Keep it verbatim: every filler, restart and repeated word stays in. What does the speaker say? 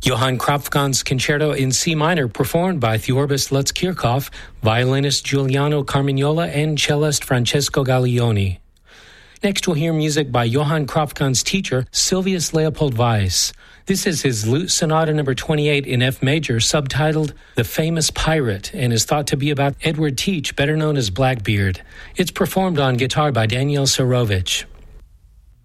Johann Kropfkopf's Concerto in C minor, performed by theorbist Lutz Kirchhoff, violinist Giuliano Carmignola, and cellist Francesco Gaglioni. Next, we'll hear music by Johann Kropfkopf's teacher, Silvius Leopold Weiss. This is his Lute Sonata number twenty-eight in F major, subtitled The Famous Pirate, and is thought to be about Edward Teach, better known as Blackbeard. It's performed on guitar by Daniel Sarovich.